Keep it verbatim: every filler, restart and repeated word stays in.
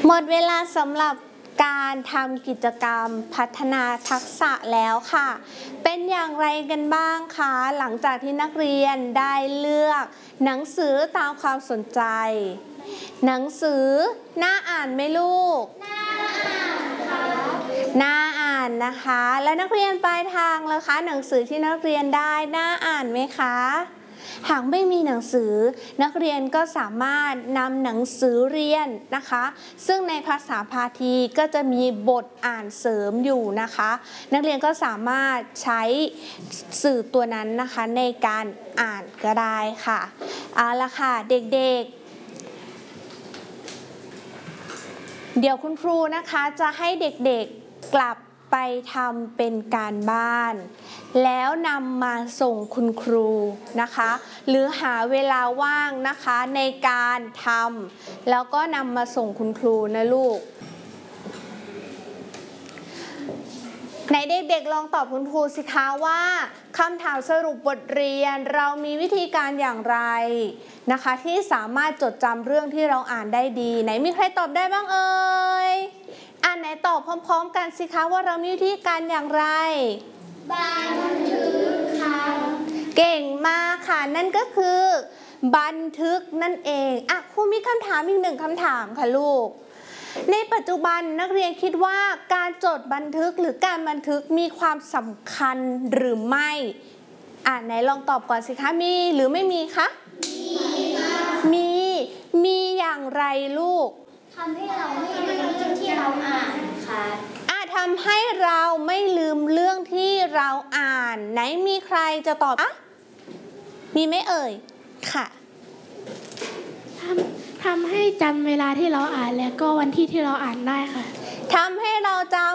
หมดเวลาสำหรับการทำกิจกรรมพัฒนาทักษะแล้วค่ะเป็นอย่างไรกันบ้างคะหลังจากที่นักเรียนได้เลือกหนังสือตามความสนใจหนังสือน่าอ่านไหมลูกน่าอ่านค่ะน่าอ่านนะคะและนักเรียนปลายทางล่ะคะหนังสือที่นักเรียนได้น่าอ่านไหมคะหากไม่มีหนังสือนักเรียนก็สามารถนำหนังสือเรียนนะคะซึ่งในภาษาพาทีก็จะมีบทอ่านเสริมอยู่นะคะนักเรียนก็สามารถใช้สื่อตัวนั้นนะคะในการอ่านก็ได้ค่ะเอาละค่ะเด็กๆเดี๋ยวคุณครูนะคะจะให้เด็กๆกลับไปทำเป็นการบ้านแล้วนำมาส่งคุณครูนะคะหรือหาเวลาว่างนะคะในการทำแล้วก็นำมาส่งคุณครูนะลูกไหนเด็กๆลองตอบคุณครูสิคะว่าคำถามสรุปบทเรียนเรามีวิธีการอย่างไรนะคะที่สามารถจดจำเรื่องที่เราอ่านได้ดีไหนมีใครตอบได้บ้างเอ่ยอ่านไหนตอบพร้อมๆกันสิคะว่าเรามีวิธีการอย่างไรบันทึกค่ะเก่งมากค่ะนั่นก็คือบันทึกนั่นเองอ่ะครูมีคำถามอีกหนึ่งคำถามค่ะลูกในปัจจุบันนักเรียนคิดว่าการจดบันทึกหรือการบันทึกมีความสำคัญหรือไม่อ่ะไหนลองตอบก่อนสิคะมีหรือไม่มีคะมีมีมีอย่างไรลูกทำให้เราไม่ลืมเรื่องที่เราอ่านค่ะอ่ะทำให้เราไม่ลืมเรื่องที่เราอ่านไหนมีใครจะตอบอ่ะมีไหมเอ่ยค่ะทำทำให้จำเวลาที่เราอ่านและก็วันที่ที่เราอ่านได้ค่ะทำให้เราจำ